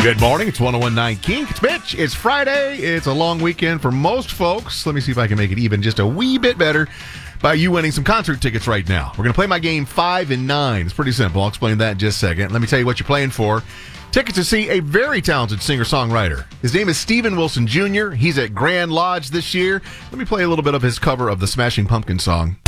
Good morning. It's 1019 Kink. It's Mitch. It's Friday. It's a long weekend for most folks. Let me see if I can make it even just a wee bit better by you winning some concert tickets right now. We're going to play my game 5 and 9. It's pretty simple. I'll explain that in just a second. Let me tell you what you're playing for. Tickets to see a very talented singer-songwriter. His name is Steven Wilson Jr. He's at Grand Lodge this year. Let me play a little bit of his cover of the Smashing Pumpkins song,